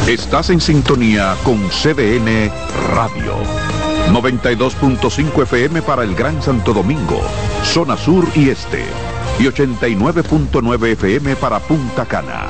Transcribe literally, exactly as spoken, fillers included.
Estás en sintonía con C D N Radio. noventa y dos punto cinco F M para el Gran Santo Domingo, zona sur y este. Y ochenta y nueve punto nueve F M para Punta Cana.